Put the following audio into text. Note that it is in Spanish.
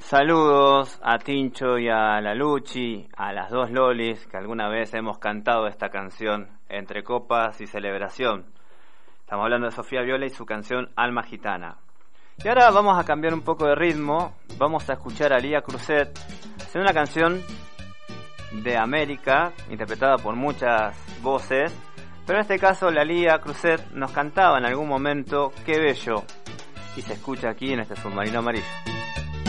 Saludos a Tincho y a la Luchi, a las dos lolis que alguna vez hemos cantado esta canción entre copas y celebración. Estamos hablando de Sofía Viola y su canción Alma Gitana. Y ahora vamos a cambiar un poco de ritmo, vamos a escuchar a Lía Cruzet haciendo una canción de América, interpretada por muchas voces, pero en este caso la Lía Cruzet nos cantaba en algún momento Qué bello, y se escucha aquí en este submarino amarillo.